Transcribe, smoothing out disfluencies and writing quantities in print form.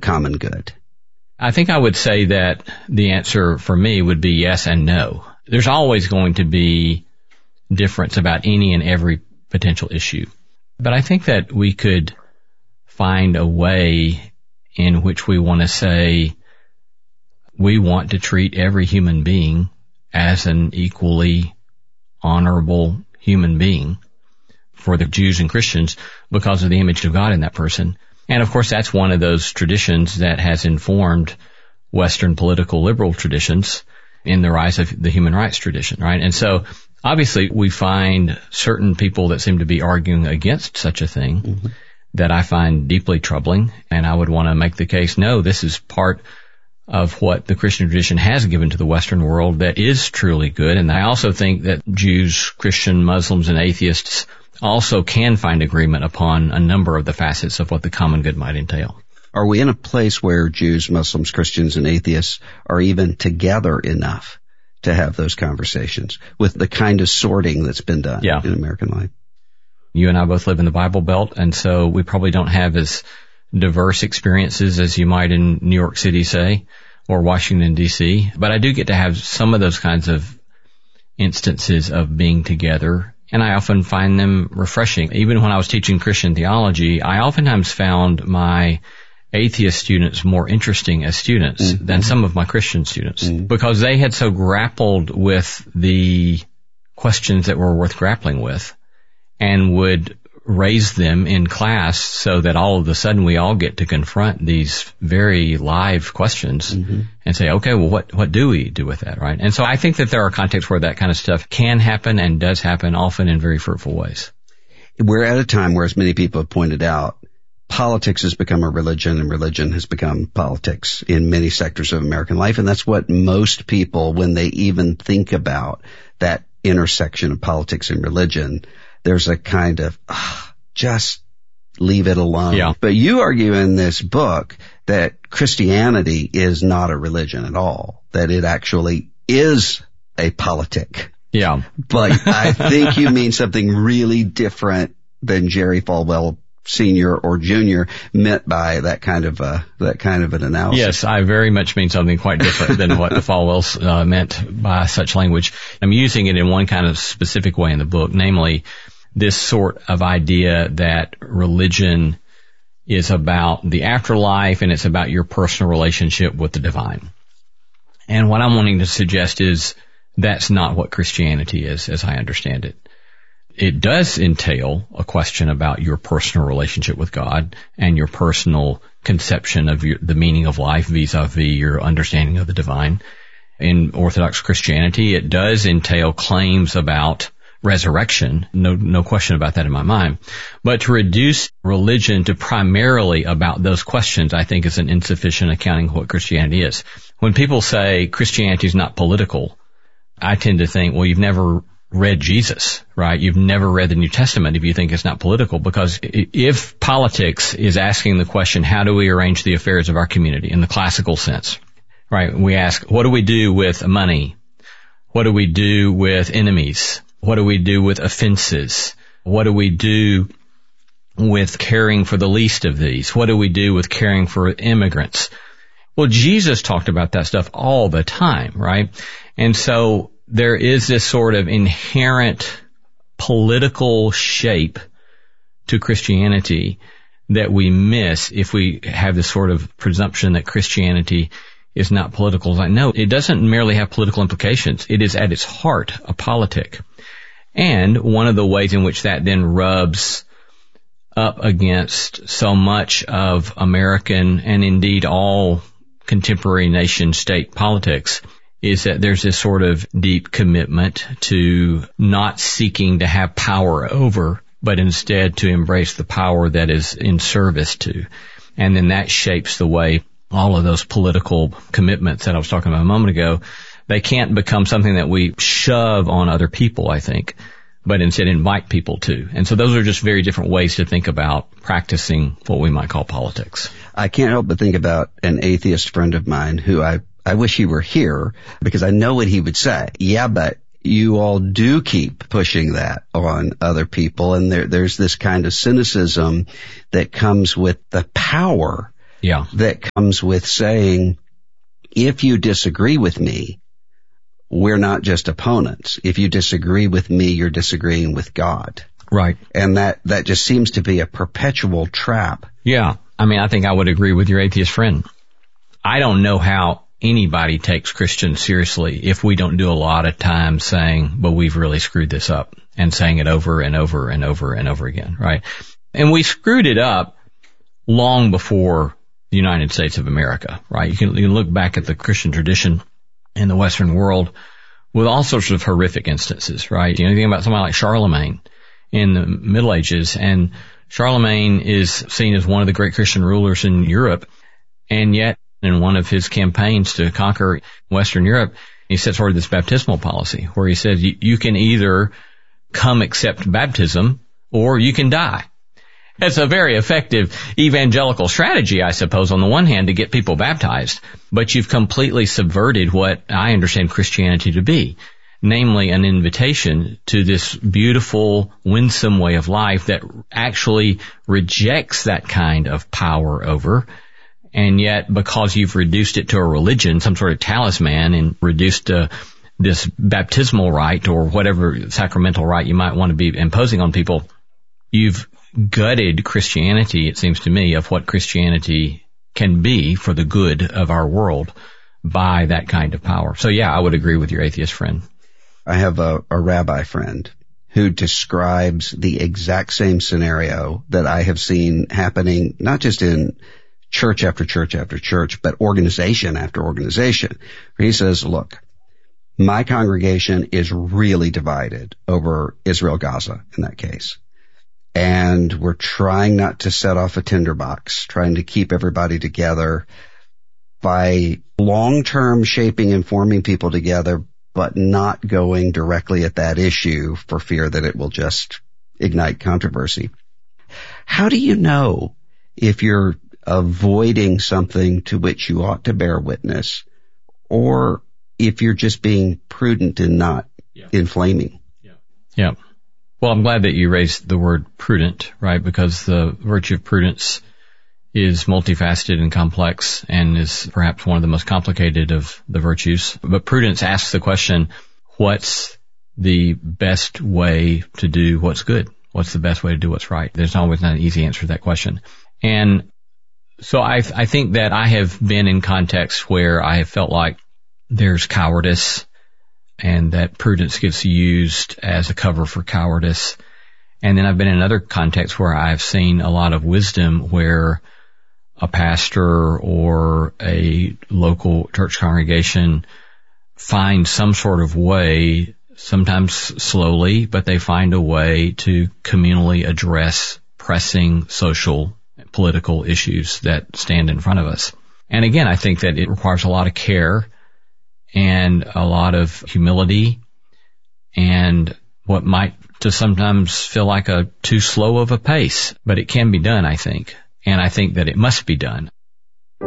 common good? I think I would say that the answer for me would be yes and no. There's always going to be difference about any and every potential issue. But I think that we could find a way in which we want to say we want to treat every human being as an equally honorable human being for the Jews and Christians because of the image of God in that person. And of course, that's one of those traditions that has informed Western political liberal traditions in the rise of the human rights tradition, right? And so obviously we find certain people that seem to be arguing against such a thing that I find deeply troubling. And I would want to make the case, no, this is part of what the Christian tradition has given to the Western world that is truly good. And I also think that Jews, Christian, Muslims, and atheists also can find agreement upon a number of the facets of what the common good might entail. Are we in a place where Jews, Muslims, Christians, and atheists are even together enough to have those conversations with the kind of sorting that's been done in American life? You and I both live in the Bible Belt, and so we probably don't have as diverse experiences as you might in New York City, say, or Washington, D.C. But I do get to have some of those kinds of instances of being together, and I often find them refreshing. Even when I was teaching Christian theology, I oftentimes found my atheist students more interesting as students than some of my Christian students because they had so grappled with the questions that were worth grappling with and would raise them in class so that all of a sudden we all get to confront these very live questions and say, okay, well, what do we do with that, right? And so I think that there are contexts where that kind of stuff can happen and does happen, often in very fruitful ways. We're at a time where, as many people have pointed out, politics has become a religion and religion has become politics in many sectors of American life. And that's what most people, when they even think about that intersection of politics and religion, there's a kind of, just leave it alone. Yeah. But you argue in this book that Christianity is not a religion at all, that it actually is a politic. Yeah. But I think you mean something really different than Jerry Falwell Sr. or Jr. meant by that kind of an analysis. Yes, I very much mean something quite different than what the Falwells meant by such language. I'm using it in one kind of specific way in the book, namely this sort of idea that religion is about the afterlife and it's about your personal relationship with the divine. And what I'm wanting to suggest is that's not what Christianity is, as I understand it. It does entail a question about your personal relationship with God and your personal conception of the meaning of life vis-a-vis your understanding of the divine. In Orthodox Christianity, it does entail claims about resurrection. No question about that in my mind. But to reduce religion to primarily about those questions, I think is an insufficient accounting of what Christianity is. When people say Christianity is not political, I tend to think, well, you've never read Jesus, right? You've never read the New Testament if you think it's not political, because if politics is asking the question, how do we arrange the affairs of our community in the classical sense, right? We ask, what do we do with money? What do we do with enemies? What do we do with offenses? What do we do with caring for the least of these? What do we do with caring for immigrants? Well, Jesus talked about that stuff all the time, right? And so there is this sort of inherent political shape to Christianity that we miss if we have this sort of presumption that Christianity is not political. No, it doesn't merely have political implications. It is at its heart a politic. And one of the ways in which that then rubs up against so much of American and indeed all contemporary nation-state politics is that there's this sort of deep commitment to not seeking to have power over, but instead to embrace the power that is in service to. And then that shapes the way all of those political commitments that I was talking about a moment ago, they can't become something that we shove on other people, I think, but instead invite people to. And so those are just very different ways to think about practicing what we might call politics. I can't help but think about an atheist friend of mine who I wish he were here, because I know what he would say. Yeah, but you all do keep pushing that on other people, and there's this kind of cynicism that comes with the power that comes with saying, if you disagree with me, we're not just opponents. If you disagree with me, you're disagreeing with God. Right. And that just seems to be a perpetual trap. Yeah. I mean, I think I would agree with your atheist friend. I don't know how anybody takes Christians seriously if we don't do a lot of time saying, but we've really screwed this up, and saying it over and over and over and over again, right? And we screwed it up long before the United States of America, right? You can look back at the Christian tradition in the Western world with all sorts of horrific instances, right? You know, you think about somebody like Charlemagne in the Middle Ages, and Charlemagne is seen as one of the great Christian rulers in Europe, and yet in one of his campaigns to conquer Western Europe, he sets forward this baptismal policy where he says you can either come accept baptism or you can die. It's a very effective evangelical strategy, I suppose, on the one hand, to get people baptized, but you've completely subverted what I understand Christianity to be, namely an invitation to this beautiful, winsome way of life that actually rejects that kind of power over. And yet, because you've reduced it to a religion, some sort of talisman, and reduced this baptismal rite or whatever sacramental rite you might want to be imposing on people, you've gutted Christianity, it seems to me, of what Christianity can be for the good of our world by that kind of power. So yeah, I would agree with your atheist friend. I have a rabbi friend who describes the exact same scenario that I have seen happening, not just in church after church after church, but organization after organization. He says, look, my congregation is really divided over Israel-Gaza in that case. And we're trying not to set off a tinderbox, trying to keep everybody together by long-term shaping and forming people together, but not going directly at that issue for fear that it will just ignite controversy. How do you know if you're avoiding something to which you ought to bear witness, or if you're just being prudent and not inflaming? Yeah. Well, I'm glad that you raised the word prudent, right? Because the virtue of prudence is multifaceted and complex and is perhaps one of the most complicated of the virtues. But prudence asks the question, what's the best way to do what's good? What's the best way to do what's right? There's always not an easy answer to that question. And so I think that I have been in contexts where I have felt like there's cowardice, and that prudence gets used as a cover for cowardice. And then I've been in other contexts where I've seen a lot of wisdom where a pastor or a local church congregation finds some sort of way, sometimes slowly, but they find a way to communally address pressing social, political issues that stand in front of us. And again, I think that it requires a lot of care and a lot of humility and what might to sometimes feel like a too slow of a pace, but it can be done, I think. And I think that it must be done.